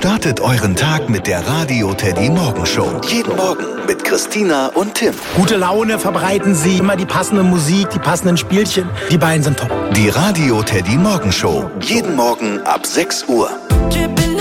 Startet euren Tag mit der Radio Teddy Morgenshow. Jeden Morgen mit Christina und Tim. Gute Laune verbreiten sie, immer die passende Musik, die passenden Spielchen. Die beiden sind top. Die Radio Teddy Morgenshow. Jeden Morgen ab 6 Uhr.